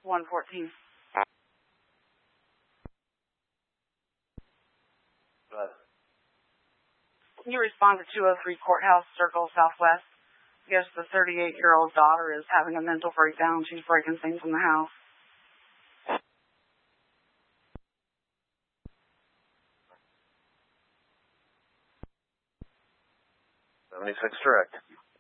114. Can you respond to 203 Courthouse Circle Southwest? Yes, the 38-year-old daughter is having a mental breakdown. She's breaking things in the house. 76 direct.